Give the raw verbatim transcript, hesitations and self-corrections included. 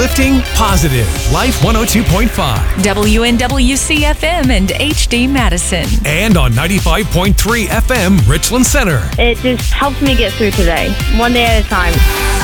uplifting, positive. Life one oh two point five. W N W C F M and H D Madison. And on ninety-five point three F M, Richland Center. It just helps me get through today, one day at a time.